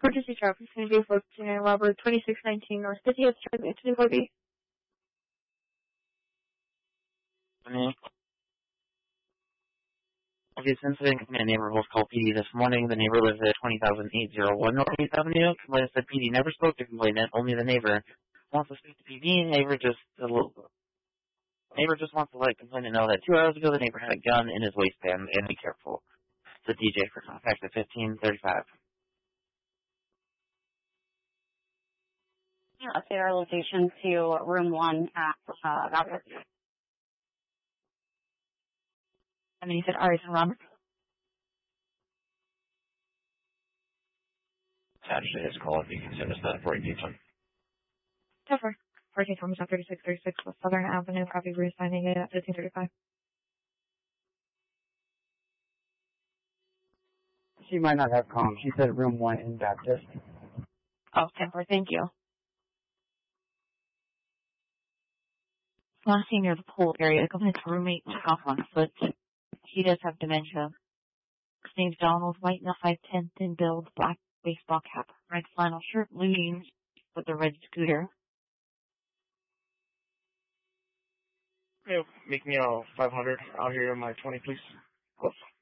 Emergency traffic is going to be focusing on Robert 2619 North 50th Street, Anthony Bobby. Okay, since the neighbor was called PD this morning, the neighbor lives at 20,801 North 8th Avenue. Complainant said PD never spoke to complainant, only the neighbor wants to speak to PD. Neighbor just wants to let complainant know that 2 hours ago the neighbor had a gun in his waistband and be careful. The DJ for contact at 1535. Update our location to room 1 at Robert. And then you said Aries and Robert. Saturday is call if you can send us that for a detail. Tougher. Parking from 3636 West Southern Avenue, copy Bruce signing it at 1535. She might not have comm. She said room 1 in Baptist. Oh, Temper, thank you. Last seen near the pool area, the complainant's roommate took off on foot. He does have dementia. His name's Donald, white in a 5'10", thin build, black baseball cap, red flannel shirt, blue jeans with a red scooter. Yeah, make me 500 out here in my 20, please. Close.